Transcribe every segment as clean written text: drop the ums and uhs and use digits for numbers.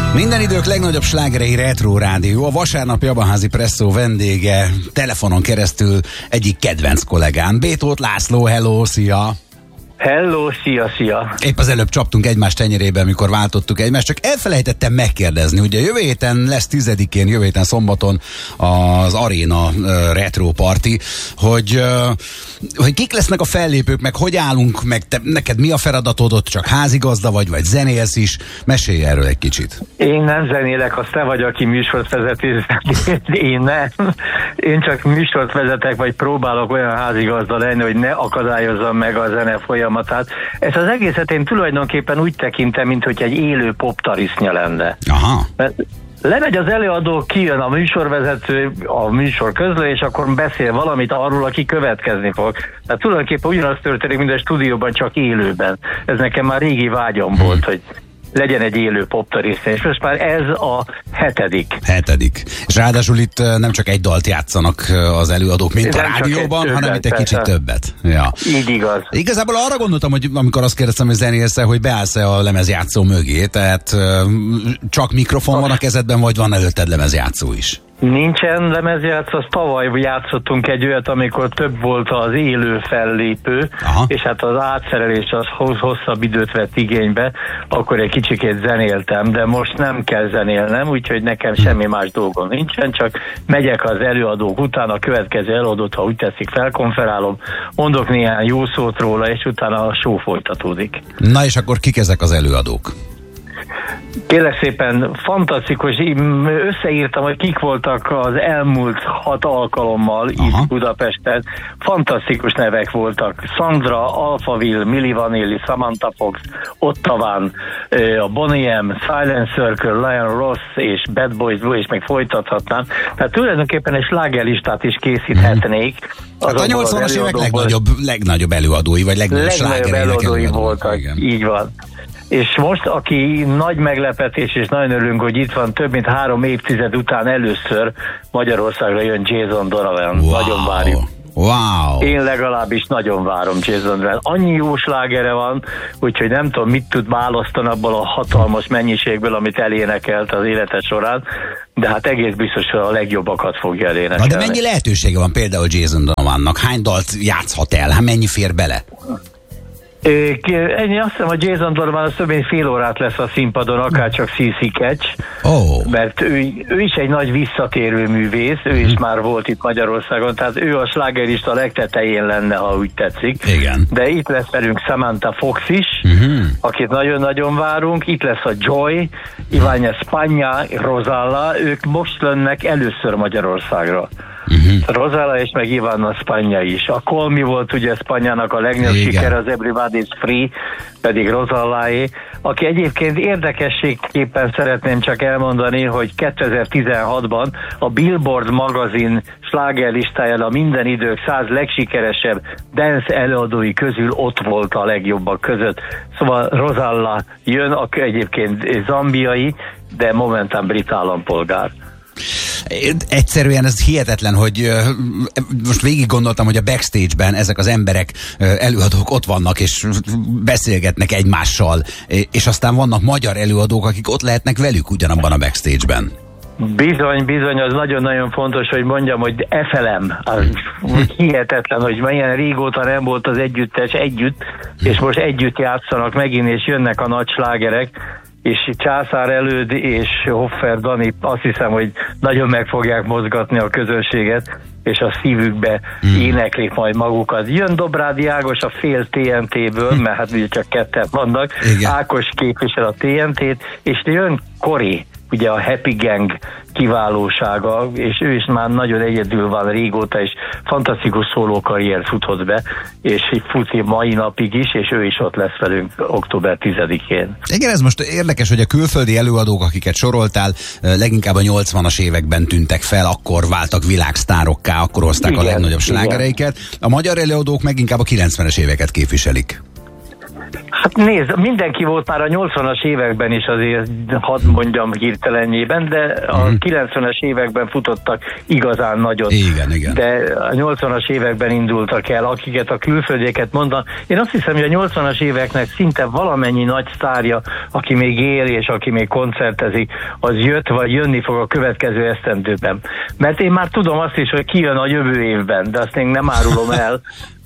Minden idők legnagyobb slágerei Retro Rádió. A vasárnapi Abaházi Presszó vendége telefonon keresztül egyik kedvenc kollégám, Bétót László. Hello, szia! Hello, szia! Épp az előbb csaptunk egymás tenyerében, amikor váltottuk egymást, csak elfelejtettem megkérdezni, ugye jövő héten lesz 10-én, jövő héten szombaton az Arena Retro Party, hogy kik lesznek a fellépők, meg hogy állunk, meg neked mi a feladatod ott, csak házigazda vagy zenélsz is? Mesélj erről egy kicsit. Én nem zenélek, azt te vagy, aki műsort vezetés. Én nem. Én csak műsort vezetek, vagy próbálok olyan házigazda lenni, hogy ne akadályozzam meg a zene folyamatát. Ezt az egészet én tulajdonképpen úgy tekintem, mint hogy egy élő poptarisznya lenne. Aha. Mert lemegy az előadó, kijön a műsorvezető, a műsor közlő, és akkor beszél valamit arról, aki következni fog. Tehát tulajdonképpen ugyanaz történik, mint a stúdióban, csak élőben. Ez nekem már régi vágyam volt, hogy legyen egy élő poptarisznya, és most már ez a hetedik. És ráadásul itt nem csak egy dalt játszanak az előadók, mint a rádióban, hanem itt egy kicsit többet. Ja. Így igaz. Igazából arra gondoltam, hogy amikor azt kérdeztem, hogy zenélsz-e, hogy beállsz-e a lemezjátszó mögé, tehát csak mikrofon van a kezedben, vagy van előtted lemezjátszó is? Nincsen lemezjátszó, azt tavaly játszottunk egy olyat, amikor több volt az élő fellépő, és hát az átszerelés az hosszabb időt vett igénybe, akkor egy kicsikét zenéltem, de most nem kell zenélnem, úgyhogy nekem semmi más dolgom nincsen, csak megyek az előadók után, a következő előadót, ha úgy teszik, felkonferálom, mondok néhány jó szót róla, és utána a show folytatódik. Na és akkor kik ezek az előadók? Kérlek szépen, fantasztikus, összeírtam, hogy kik voltak az elmúlt 6 alkalommal itt Budapesten. Fantasztikus nevek voltak. Sandra, Alphaville, Milli Vanilli, Samantha Fox, Ottavan, a Bonnie M, Silent Circle, Lion Ross és Bad Boys Blue, és még folytathatnám. Tehát tulajdonképpen egy slágerlistát is készíthetnék. Hát a 80-as évek legnagyobb előadói, vagy legnagyobb slágerei voltak. Igen. Így van. És most, aki nagy meglepetés, és nagyon örülünk, hogy itt van, több mint 3 évtized után először Magyarországra jön Jason Donovan. Wow. Nagyon várjuk. Wow. Én legalábbis nagyon várom Jason Donovan. Annyi jó slágere van, úgyhogy nem tudom, mit tud választani abból a hatalmas mennyiségből, amit elénekelt az élete során, de hát egész biztos, hogy a legjobbakat fogja elénekelni. Na de mennyi lehetősége van például Jason Donovannak? Hány dalt játszhat el? Hát mennyi fér bele? Én azt hiszem, hogy Jason Donovan az több mint fél órát lesz a színpadon, akár csak CC Catch, mert ő is egy nagy visszatérő művész, ő is már volt itt Magyarországon, tehát ő a slágerista legtetején lenne, ha úgy tetszik. Igen. De itt lesz velünk Samantha Fox is, akit nagyon-nagyon várunk, itt lesz a Joy, Iványi Spagna, Rosalla, ők most jönnek először Magyarországra. Rosalla és meg Iványi Spagna is. A Call Me volt ugye Spagnának a legnagyobb siker, az Everybody's Free pedig Rosalláé, aki egyébként érdekességképpen szeretném csak elmondani, hogy 2016-ban a Billboard magazin slágerlistáján a minden idők 100 legsikeresebb dance előadói közül ott volt a legjobbak között. Szóval Rosalla jön, aki egyébként zambiai, de momentán brit állampolgár. Egyszerűen ez hihetetlen, hogy most végig gondoltam, hogy a backstage-ben ezek az emberek, előadók ott vannak és beszélgetnek egymással, és aztán vannak magyar előadók, akik ott lehetnek velük ugyanabban a backstage-ben. Bizony, az nagyon-nagyon fontos, hogy mondjam, hogy FLM, az hihetetlen, hogy milyen régóta nem volt az együttes együtt, és most együtt játszanak megint, és jönnek a nagy slágerek, és Császár Előd és Hoffer Dani azt hiszem, hogy nagyon meg fogják mozgatni a közönséget, és a szívükbe éneklik majd magukat. Jön Dobrádi Ágos a fél TNT-ből, mert hát ugye csak ketten vannak, igen. Ákos képvisel a TNT-t, és jön Kori, ugye a Happy Gang kiválósága, és ő is már nagyon egyedül van régóta, és fantasztikus szólókarrier futott be, és fut mai napig is, és ő is ott lesz velünk október 10-én. Igen, ez most érdekes, hogy a külföldi előadók, akiket soroltál, leginkább a 80-as években tűntek fel, akkor váltak világsztárokká, akkor hozták a legnagyobb slágereiket. A magyar előadók meg inkább a 90-es éveket képviselik. Hát nézd, mindenki volt már a 80-as években is, azért hadd mondjam hirtelenjében, de a 90-es években futottak igazán nagyot. Igen. De a 80-as években indultak el, akiket a külföldieket mondanak. Én azt hiszem, hogy a 80-as éveknek szinte valamennyi nagy sztárja, aki még él és aki még koncertezik, az jött vagy jönni fog a következő esztendőben. Mert én már tudom azt is, hogy ki jön a jövő évben, de azt még nem árulom el.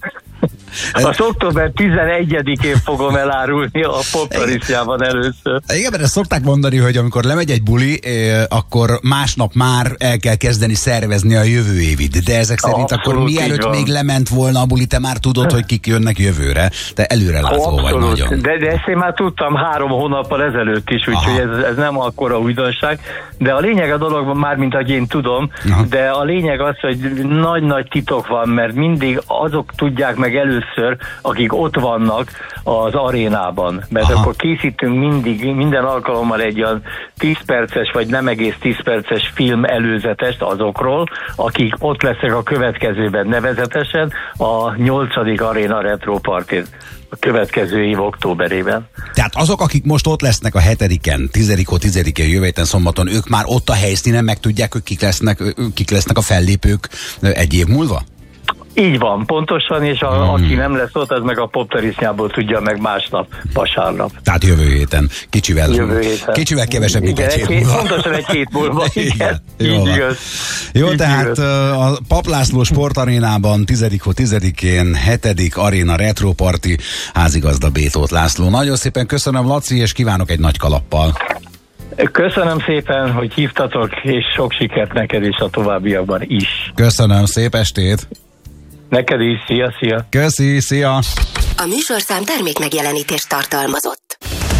Az október 11-én fogom elárulni a Poptariszjában először. Igen, mert ezt szokták mondani, hogy amikor lemegy egy buli, akkor másnap már el kell kezdeni szervezni a jövő évit. De ezek szerint abszolút, akkor mielőtt még lement volna a buli, te már tudod, hogy kik jönnek jövőre. Te előrelátó vagy nagyon. De ezt én már tudtam 3 hónappal ezelőtt is, úgyhogy ez nem akkora újdonság. De a lényeg a dologban már, mint ahogy én tudom, de a lényeg az, hogy nagy-nagy titok van, mert mindig azok tudják meg először, akik ott vannak az arénában. Mert akkor készítünk minden alkalommal egy olyan 10 perces, vagy nem egész 10 perces film előzetest azokról, akik ott lesznek a következőben, nevezetesen a 8. Aréna Retro Party a következő év októberében. Tehát azok, akik most ott lesznek a 7-en, 10-én jövő héten szombaton, ők már ott a helyszínen megtudják, hogy kik lesznek a fellépők egy év múlva? Így van, pontosan, és aki nem lesz ott, az meg a Poptarisznyából tudja meg másnap, vasárnap. Tehát jövő héten. Kicsivel kevesebb, mint egy hét múlva. Pontosan egy hét múlva, igen. Így igaz. Jó, így tehát igaz. A Pap László Sportarénában 10-én 7. Aréna Retro Party, házigazda Bétót László. Nagyon szépen köszönöm, Laci, és kívánok egy nagy kalappal. Köszönöm szépen, hogy hívtatok, és sok sikert neked is a továbbiakban is. Köszönöm, szép estét! Neked is, szia! Köszi, szia! A műsorszám termék megjelenítést tartalmazott.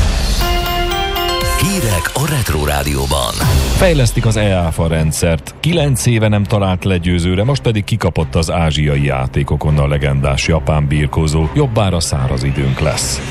Hírek a Retro Rádióban. Fejlesztik az EÁFA rendszert. 9 éve nem talált legyőzőre, most pedig kikapott az ázsiai játékokon a legendás japán birkózó. Jobbára száraz időnk lesz.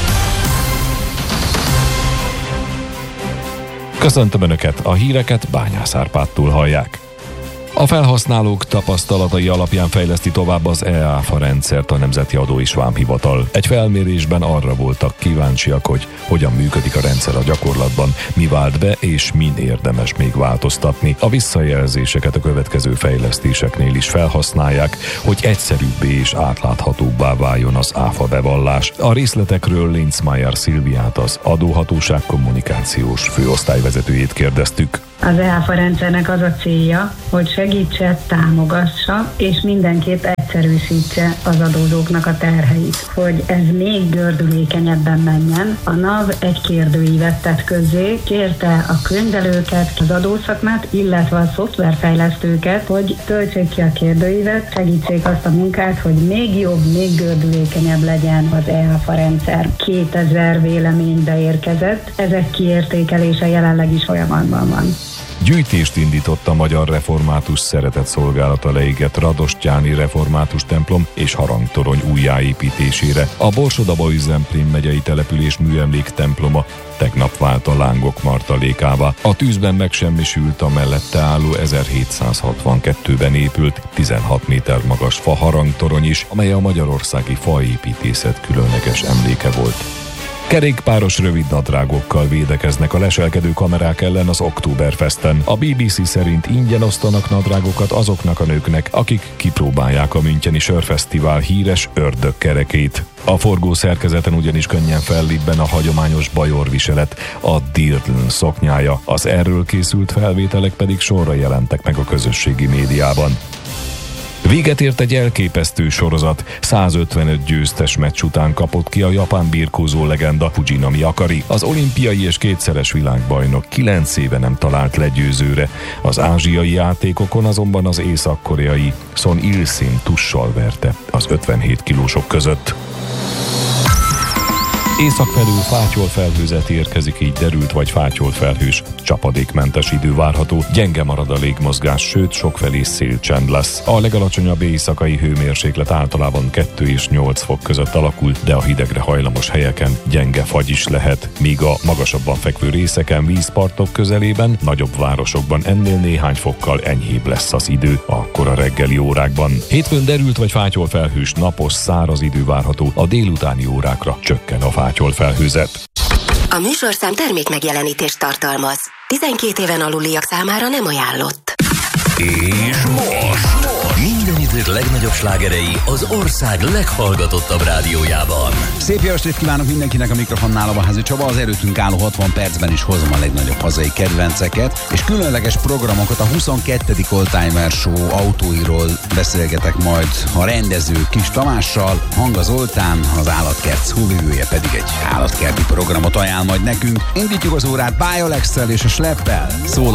Köszöntöm Önöket, a híreket Bányász Árpádtól hallják. A felhasználók tapasztalatai alapján fejleszti tovább az EÁFA rendszert a Nemzeti Adó és Vámhivatal. Egy felmérésben arra voltak kíváncsiak, hogy hogyan működik a rendszer a gyakorlatban, mi vált be és min érdemes még változtatni. A visszajelzéseket a következő fejlesztéseknél is felhasználják, hogy egyszerűbbé és átláthatóbbá váljon az áfa bevallás. A részletekről Linzmeier Szilviát, az adóhatóság kommunikációs főosztályvezetőjét kérdeztük. Az EÁFA rendszernek az a célja, hogy segítse, támogassa és mindenképp egyszerűsítse az adózóknak a terheit. Hogy ez még gördülékenyebben menjen, a NAV egy kérdőívet tett közzé, kérte a könyvelőket, az adószakmát, illetve a szoftverfejlesztőket, hogy töltsék ki a kérdőívet, segítsék azt a munkát, hogy még jobb, még gördülékenyebb legyen az EÁFA rendszer. 2000 vélemény beérkezett, ezek kiértékelése jelenleg is folyamatban van. Gyűjtést indított a Magyar Református Szeretetszolgálata leégett Radostyáni Református templom és harangtorony újjáépítésére. A Borsod-Abaúj-Zemplén megyei település műemlék temploma tegnap vált a lángok martalékává. A tűzben megsemmisült a mellette álló 1762-ben épült 16 méter magas fa harangtorony is, amely a magyarországi faépítészet különleges emléke volt. Kerékpáros rövidnadrágokkal védekeznek a leselkedő kamerák ellen az Oktoberfesten. A BBC szerint ingyen osztanak nadrágokat azoknak a nőknek, akik kipróbálják a Müncheni Sörfesztivál híres ördögkerekét. A forgó szerkezeten ugyanis könnyen fellibben a hagyományos bajor viselet, a dirndl szoknyája. Az erről készült felvételek pedig sorra jelentek meg a közösségi médiában. Véget ért egy elképesztő sorozat. 155 győztes meccs után kapott ki a japán birkózó legenda Fujinami Akari. Az olimpiai és kétszeres világbajnok 9 éve nem talált legyőzőre. Az ázsiai játékokon azonban az észak-koreai Son Il-sin tussal verte az 57 kilósok között. Észak felül fátyolt felhőzet érkezik, így derült vagy fátyolt felhős, csapadékmentes idő várható, gyenge marad a légmozgás, sőt sokfelé szélcsend lesz. A legalacsonyabb éjszakai hőmérséklet általában 2 és 8 fok között alakul, de a hidegre hajlamos helyeken gyenge fagy is lehet, míg a magasabban fekvő részeken, vízpartok közelében, nagyobb városokban ennél néhány fokkal enyhébb lesz az idő akkor a reggeli órákban. Hétfőn derült vagy fátyolt felhős, napos, száraz idő várható, a délutáni órákra csökken a mátyol felhőzet. A műsorszám termék megjelenítést tartalmaz. 12 éven aluliak számára nem ajánlott. És most minden idők legnagyobb slágerei az ország leghallgatottabb rádiójában. Szép jó estét kívánok mindenkinek, a mikrofonnál a Váházi Csaba. Az előttünk álló 60 percben is hozom a legnagyobb hazai kedvenceket, és különleges programokat. A 22. Oldtimer Show autóiról beszélgetek majd a rendező Kis Tamással, Hanga Zoltán, az Állatkert szóvivője pedig egy állatkerti programot ajánl majd nekünk. Indítjuk az órát Báj Alexszel és a Schleppel. Szól